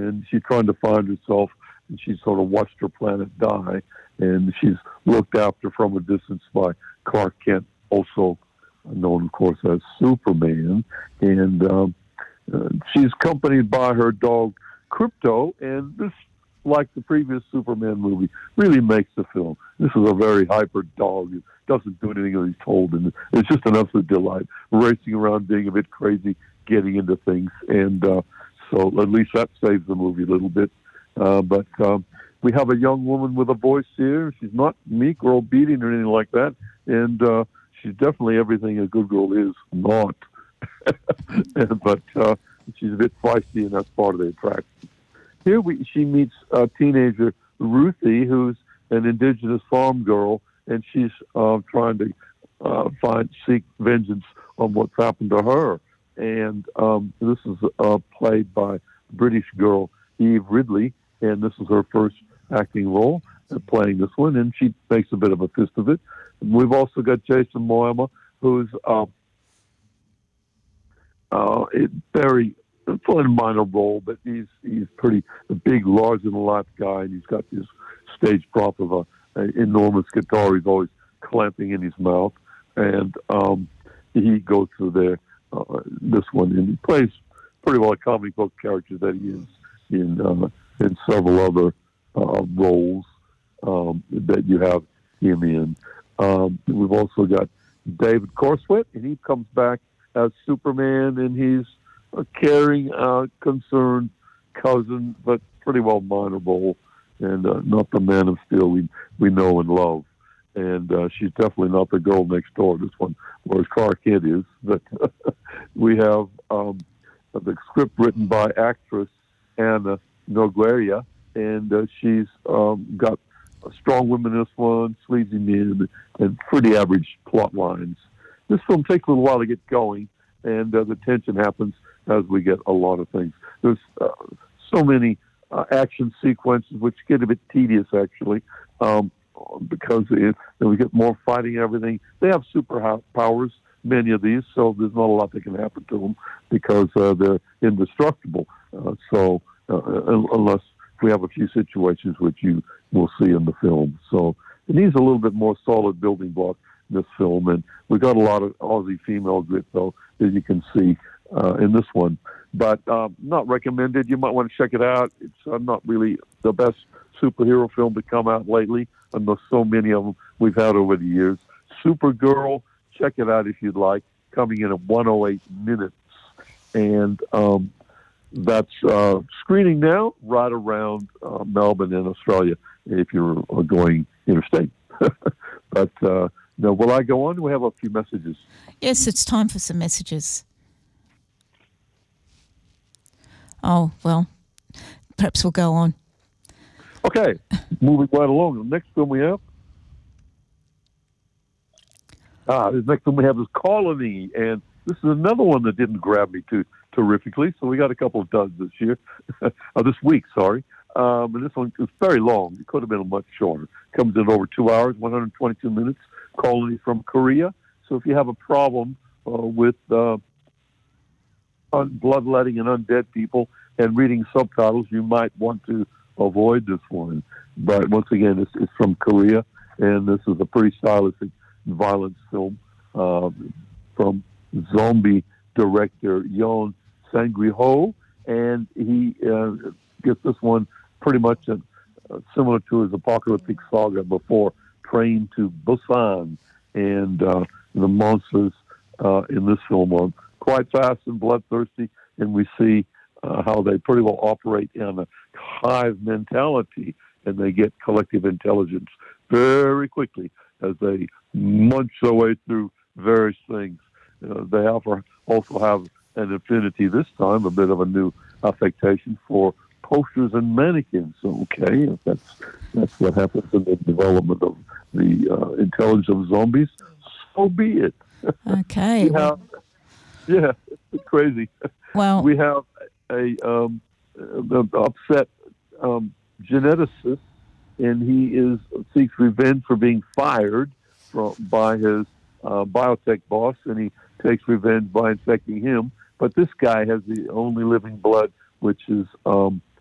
and she's trying to find herself, and she's sort of watched her planet die, and she's looked after from a distance by Clark Kent, also known, of course, as Superman, and she's accompanied by her dog, Krypto, and this, like the previous Superman movie, really makes the film. This is a very hyper dog. It doesn't do anything that he's told, and it's just an absolute delight, racing around, being a bit crazy, getting into things, and so at least that saves the movie a little bit. But we have a young woman with a voice here. She's not meek or obedient or anything like that, and she's definitely everything a good girl is not. But she's a bit feisty, and that's part of the attraction. Here she meets a teenager, Ruthie, who's an indigenous farm girl, and she's trying to seek vengeance on what's happened to her. And this is played by British girl Eve Ridley, and this is her first acting role, playing this one, and she makes a bit of a fist of it. We've also got Jason Momoa, who's very playing a minor role, but he's pretty a big, larger-than-life guy, and he's got this stage prop of an enormous guitar he's always clamping in his mouth, and he goes through this one, and he plays pretty well a comic book character that he is in several other roles that you have him in. We've also got David Corenswet, and he comes back as Superman, and he's a caring, concerned cousin, but pretty well minor role, and not the Man of Steel we know and love. And she's definitely not the girl next door, this one, whereas Clark Kent is. But we have the script written by actress Anna Nogueira, and she's got a strong woman in this one, sleazy men, and pretty average plot lines. This film takes a little while to get going, and the tension happens as we get a lot of things. There's so many action sequences, which get a bit tedious, actually, because we get more fighting and everything. They have superpowers, many of these, so there's not a lot that can happen to them because they're indestructible. Unless we have a few situations which you will see in the film. So it needs a little bit more solid building block in this film, and we've got a lot of Aussie female grit, though, as you can see in this one. But not recommended. You might want to check it out. It's not really the best superhero film to come out lately, and there's so many of them we've had over the years. Supergirl, check it out if you'd like, coming in at 108 minutes. And that's screening now right around Melbourne in Australia if you're going interstate. But now, will I go on? We have a few messages. Yes, it's time for some messages. Oh, well, perhaps we'll go on. Okay, moving right along. The next film we have. The next one we have is Colony, and this is another one that didn't grab me too terrifically. So we got a couple of duds this year, this week. Sorry, and this one is very long. It could have been much shorter. Comes in over 2 hours, 122 minutes. Colony from Korea. So if you have a problem with bloodletting and undead people and reading subtitles, you might want to avoid this one. But once again, it's from Korea, and this is a pretty stylistic violence film from zombie director Yoon Sang-ho, and he gets this one pretty much similar to his apocalyptic saga before, Train to Busan, and the monsters in this film are quite fast and bloodthirsty, and we see how they pretty well operate in a hive mentality, and they get collective intelligence very quickly as they munch their way through various things. They also have an affinity this time, a bit of a new affectation for posters and mannequins. Okay, if that's what happens in the development of the intelligence of zombies, so be it. Okay. Yeah, it's crazy. Well, we have a upset geneticist, and he seeks revenge for being fired by his biotech boss, and he takes revenge by infecting him. But this guy has the only living blood, which is